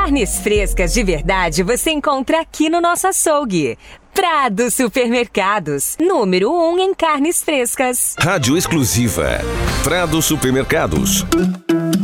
Carnes frescas de verdade você encontra aqui no nosso açougue. Prado Supermercados, número 1 em carnes frescas. Rádio exclusiva. Prado Supermercados.